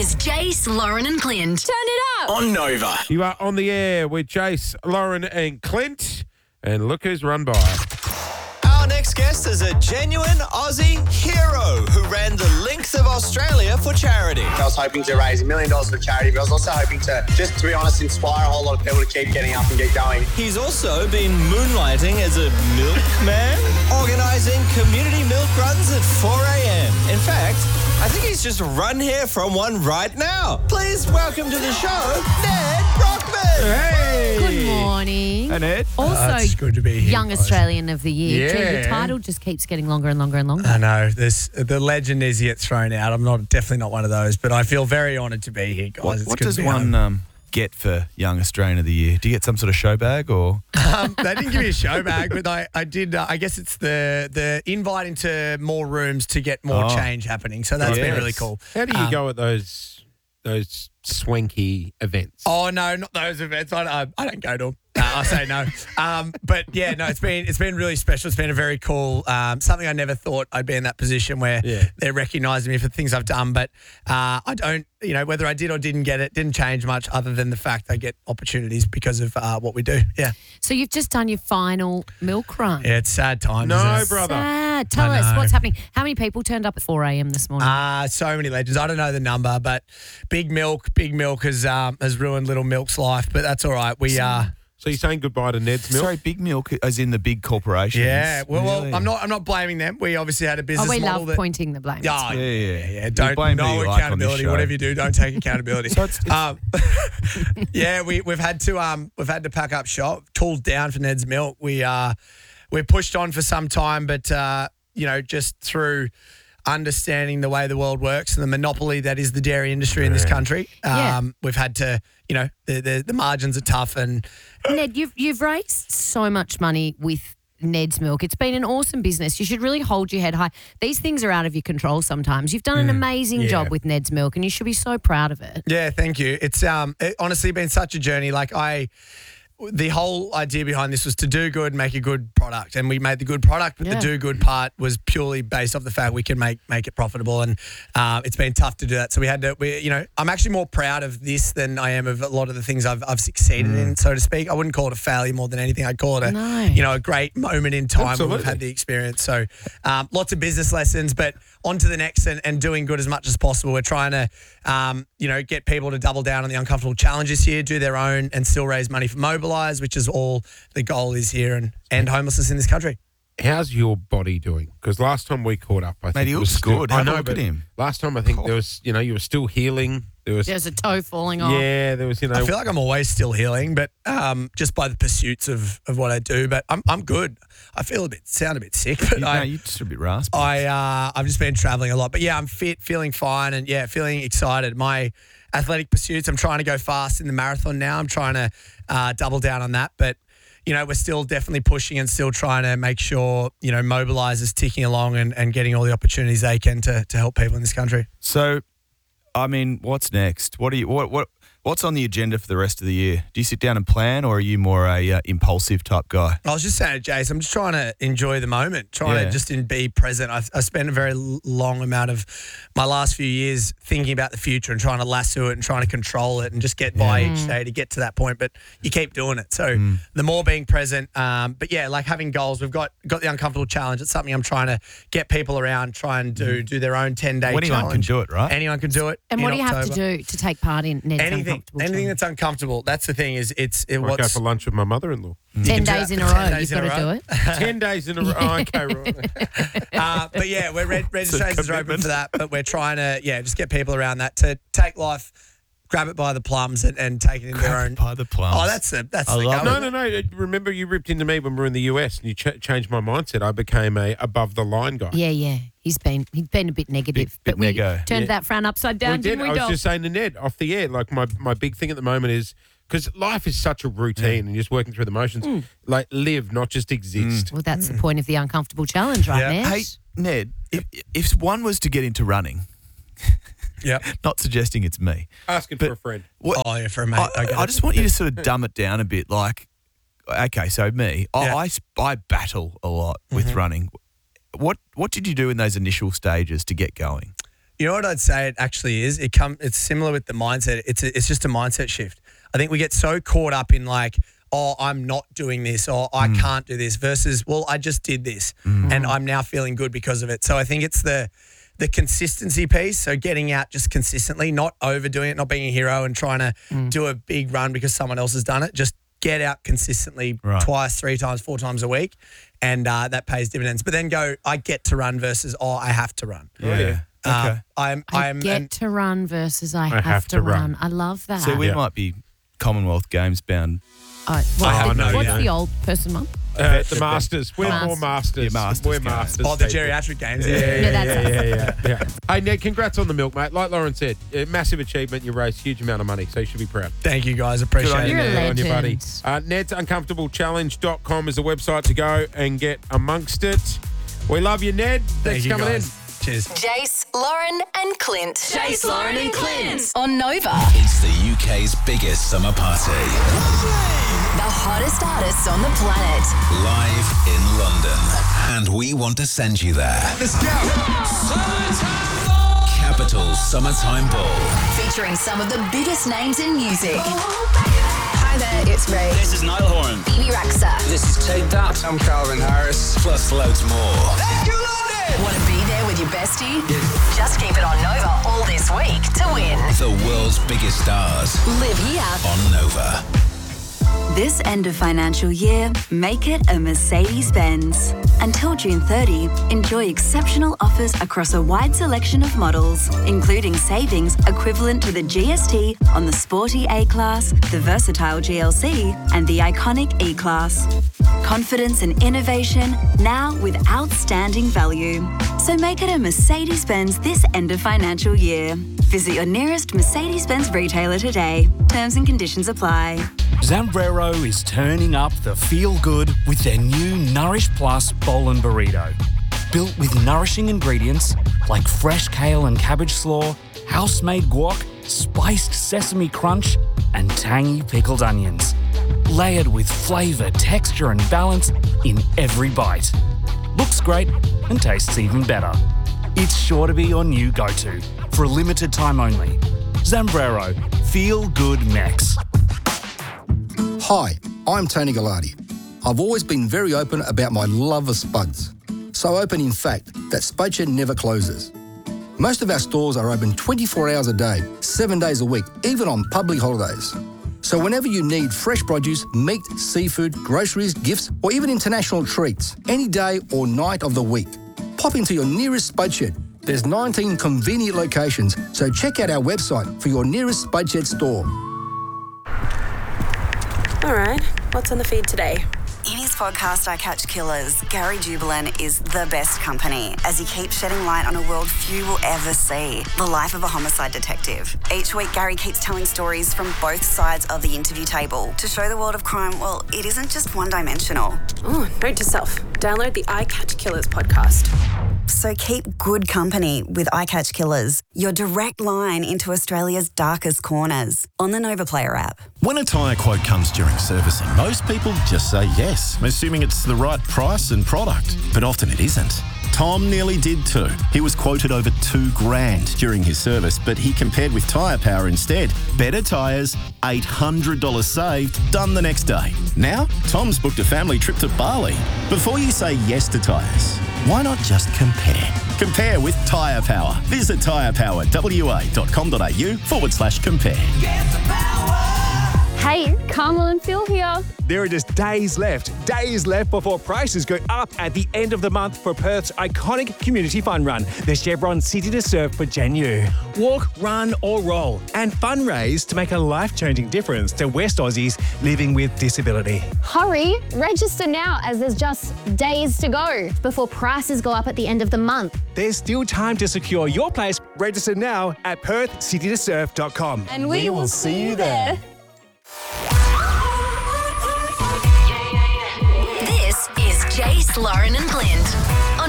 is Jace, Lauren and Clint. Turn it up. On Nova. You are on the air with Jace, Lauren and Clint. And look who's run by. Our next guest is a genuine Aussie hero who ran the length of Australia for charity. I was hoping to raise $1 million for charity, but I was also hoping to, just to be honest, inspire a whole lot of people to keep getting up and get going. He's also been moonlighting as a milkman, organising community milk runs at 4 a.m. In fact, I think he's just run here from one right now. Please welcome to the show, Ned Brockman. Hey! Good morning. Hey, Ned. Also, it's good to be here, Young guys. Australian of the Year. Yeah. Gee, the title just keeps getting longer and longer and longer. I know. The legend is gets thrown out. I'm definitely not one of those, but I feel very honoured to be here, guys. It's What good does to be one home. get for Young Australian of the Year? Do you get some sort of show bag or? They didn't give me a show bag, but I did. I guess it's the invite into more rooms to get more change happening. So that's been really cool. How do you go at those swanky events? Oh no, not those events. I don't go to them. I say no. But yeah, no, it's been really special. It's been a very cool something I never thought I'd be in that position where they're recognising me for things I've done. But I don't, whether I did or didn't get it, didn't change much other than the fact I get opportunities because of what we do. Yeah. So you've just done your final milk run. Yeah, it's sad times. No, isn't it? brother. Sad. Tell I us know. what's happening. How many people turned up at 4 a.m. this morning? So many legends. I don't know the number, but Big Milk has ruined Little Milk's life, but that's all right. So you're saying goodbye to Ned's Milk? Sorry, Big Milk, as in the big corporations. Yeah, well, Really? I'm not blaming them. We obviously had a business we model love that. pointing the blame. Oh, Yeah. You Don't blame who no you like on this accountability. show. Whatever you do, don't take accountability. So it's- Yeah, we've had to pack up shop, tools down for Ned's Milk. We're pushed on for some time, but just through understanding the way the world works and the monopoly that is the dairy industry in this country, we've had to, the margins are tough and. Ned, you've raised so much money with Ned's Milk. It's been an awesome business. You should really hold your head high. These things are out of your control sometimes. You've done an amazing job with Ned's Milk and you should be so proud of it. Yeah, thank you. It's honestly been such a journey. The whole idea behind this was to do good, make a good product, and we made the good product. But the do good part was purely based off the fact we can make it profitable, and it's been tough to do that. So we had to. I'm actually more proud of this than I am of a lot of the things I've succeeded in, so to speak. I wouldn't call it a failure more than anything. I'd call it a great moment in time where we've had the experience. So lots of business lessons, but on to the next and doing good as much as possible. We're trying to get people to double down on the uncomfortable challenges here, do their own, and still raise money for Mobilise, which is all the goal is here, and end homelessness in this country. How's your body doing? Because last time we caught up, I think Mate, he it was looks still, good. I Have a know, look at but him. last time I think there was, you were still healing. There's a toe falling off. Yeah, there was, I feel like I'm always still healing, but just by the pursuits of what I do. But I'm good. I sound a bit sick, but You're just a bit raspy. I've just been traveling a lot. But yeah, I'm fit, feeling fine, and feeling excited. My athletic pursuits, I'm trying to go fast in the marathon now. I'm trying to double down on that, but. We're still definitely pushing and still trying to make sure, Mobilise is ticking along and getting all the opportunities they can to help people in this country. So, what's next? What's on the agenda for the rest of the year? Do you sit down and plan, or are you more a impulsive type guy? I was just saying to Jace, I'm just trying to enjoy the moment, trying to just be present. I spent a very long amount of my last few years thinking about the future and trying to lasso it and trying to control it and just get by each day to get to that point. But you keep doing it. So the more being present. But yeah, like having goals. We've got the uncomfortable challenge. It's something I'm trying to get people around, try and do their own 10-day challenge. Anyone can do it, right? Anyone can do it. And in what do you have to October. do to take part in Ned's Uncomfortable Anything Challenge? that's uncomfortable. That's the thing. I go for lunch with my mother-in-law. 10 days in a row. 10 You've days got in a to do row. it. 10 days in a row. Oh, okay, right. But yeah, registrations are open for that. But we're trying to just get people around that to take life, grab it by the plums and take it into their own. By the plums. Oh, that's the love goal. No. Remember you ripped into me when we were in the US and you changed my mindset. I became a above-the-line guy. Yeah. He's been a bit negative. Bit but we nego. turned that frown upside down, We did. didn't we, I was Dom? just saying to Ned off the air, like my big thing at the moment is, because life is such a routine and just working through the motions, like live, not just exist. Well, that's the point of the Uncomfortable Challenge, right, Ned? Hey, Ned, if one was to get into running, Yeah. not suggesting it's me. Asking for a friend. Oh, yeah, for a mate. I just want you to sort of dumb it down a bit. Like, okay, so me, I battle a lot with running. What did you do in those initial stages to get going? You know what I'd say it actually is? It's similar with the mindset. It's just a mindset shift. I think we get so caught up in like, oh, I'm not doing this, or I can't do this, versus, well, I just did this and I'm now feeling good because of it. So I think it's the consistency piece. So getting out just consistently, not overdoing it, not being a hero and trying to do a big run because someone else has done it. Just get out consistently twice, 3 times, 4 times a week, and that pays dividends. But then go, I get to run versus, oh, I have to run. Yeah. Okay. I get to run versus I have to run. I love that. So we might be Commonwealth Games bound. What's the old person one? The Masters. We're more Masters. We're Masters. Oh, the geriatric games. Yeah. Hey, Ned, congrats on the milk, mate. Like Lauren said, massive achievement. You raised a huge amount of money, so you should be proud. Thank you, guys. Appreciate it. You're a legend. On your buddy. NedsUncomfortableChallenge.com is the website to go and get amongst it. We love you, Ned. Thanks for coming in. Cheers. Jace, Lauren, and Clint. Jace, Lauren, and Clint on Nova. It's the UK's biggest summer party. The hottest artists on the planet. Live in London. And we want to send you there. Let's go. Capital Summertime Ball. Featuring some of the biggest names in music. Hi there, it's Ray. This is Niall Horan. Bibi Rexha. This is Take That. I'm Calvin Harris. Plus loads more. Let's go, London. Want to be there with your bestie? Just keep it on Nova all this week to win. The world's biggest stars. Live here. On Nova. This end of financial year, make it a Mercedes-Benz. Until June 30, enjoy exceptional offers across a wide selection of models, including savings equivalent to the GST on the sporty A-Class, the versatile GLC, and the iconic E-Class. Confidence and innovation, now with outstanding value. So make it a Mercedes-Benz this end of financial year. Visit your nearest Mercedes-Benz retailer today. Terms and conditions apply. Zambrero is turning up the feel-good with their new Nourish Plus Bowl and Burrito. Built with nourishing ingredients like fresh kale and cabbage slaw, house-made guac, spiced sesame crunch, and tangy pickled onions. Layered with flavour, texture and balance in every bite. Looks great and tastes even better. It's sure to be your new go-to for a limited time only. Zambrero, feel good Mex. Hi, I'm Tony Gallardi. I've always been very open about my love of spuds. So open, in fact, that Spudshed never closes. Most of our stores are open 24 hours a day, 7 days a week, even on public holidays. So whenever you need fresh produce, meat, seafood, groceries, gifts, or even international treats, any day or night of the week, pop into your nearest Spudshed. There's 19 convenient locations, so check out our website for your nearest Spudshed store. All right, what's on the feed today? In his podcast, I Catch Killers, Gary Jubilant is the best company as he keeps shedding light on a world few will ever see, the life of a homicide detective. Each week, Gary keeps telling stories from both sides of the interview table to show the world of crime, well, it isn't just one-dimensional. Oh, note to self, download the I Catch Killers podcast. So keep good company with I Catch Killers, your direct line into Australia's darkest corners, on the Nova Player app. When a tyre quote comes during servicing, most people just say yes, assuming it's the right price and product. But often it isn't. Tom nearly did too. He was quoted over $2,000 during his service, but he compared with Tyre Power instead. Better tyres, $800 saved, done the next day. Now, Tom's booked a family trip to Bali. Before you say yes to tyres, why not just compare? Compare with Tyre Power. Visit tyrepowerwa.com.au/compare. Get the power. Hey, Carmel and Phil here. There are just days left before prices go up at the end of the month for Perth's iconic community fun run, the Chevron City to Surf for January. Walk, run or roll and fundraise to make a life-changing difference to West Aussies living with disability. Hurry, register now as there's just days to go before prices go up at the end of the month. There's still time to secure your place. Register now at perthcitytosurf.com. And we will see you there. This is Jace, Lauren, and Clint.